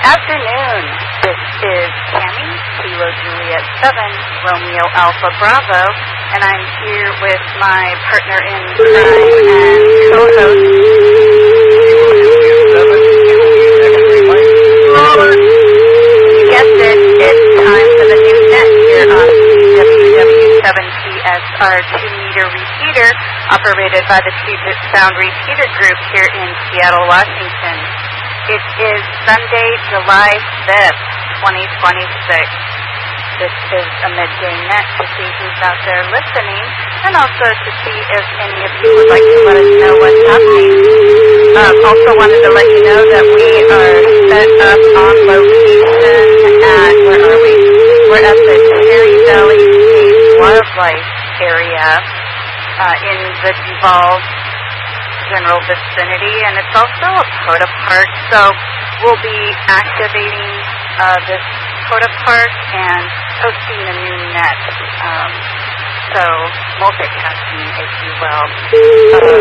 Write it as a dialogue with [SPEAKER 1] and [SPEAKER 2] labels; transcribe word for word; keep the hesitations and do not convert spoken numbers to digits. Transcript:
[SPEAKER 1] afternoon. This is Tammy, Kilo Juliet seven, Romeo Alpha Bravo, and I'm here with my partner in crime and co-host, You guessed it, it's time for the new net here on W W seven T S R two meter repeater, operated by the Puget Sound Repeater Group here in Seattle, Washington. It is Sunday, July fifth, twenty twenty-six. This is a midday net to see who's out there listening, and also to see if any of you would like to let us know what's happening. Um, also wanted to let you know that we are set up on location at, where are we? We're at the Cherry Valley State Wildlife Area uh, in the Duval general vicinity, and it's also a POTA park, so we'll be activating uh, this POTA park and hosting the new net, um, so multitasking, if you will. Uh,